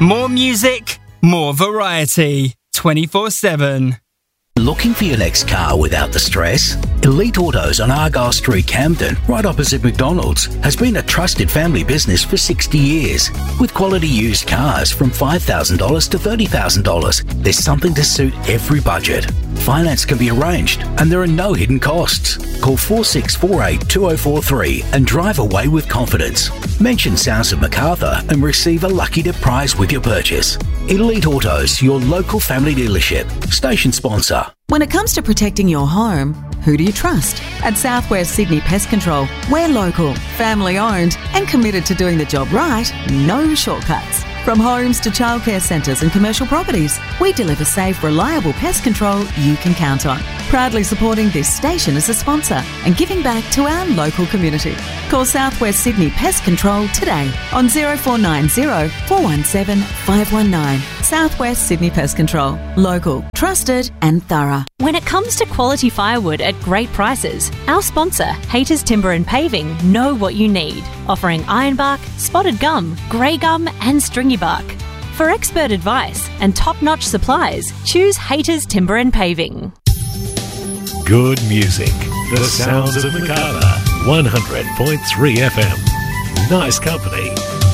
More music, more variety. 24/7. Looking for your next car without the stress? Elite Autos on Argyle Street, Camden, right opposite McDonald's, has been a trusted family business for 60 years. With quality used cars from $5,000 to $30,000, there's something to suit every budget. Finance can be arranged and there are no hidden costs. Call 4648 2043 and drive away with confidence. Mention Sounds of Macarthur and receive a lucky dip prize with your purchase. Elite Autos, your local family dealership. Station sponsor. When it comes to protecting your home, who do you trust? At Southwest Sydney Pest Control, we're local, family owned and committed to doing the job right, no shortcuts. From homes to childcare centres and commercial properties, we deliver safe, reliable pest control you can count on. Proudly supporting this station as a sponsor and giving back to our local community. Call Southwest Sydney Pest Control today on 0490 417 519. Southwest Sydney Pest Control. Local, trusted and thorough. When it comes to quality firewood at great prices, our sponsor, Haters Timber and Paving, know what you need, offering ironbark, spotted gum, grey gum and stringy bark. For expert advice and top-notch supplies, choose Haters Timber and Paving. Good music. The Sounds of Macarthur. 100.3 FM. Nice company.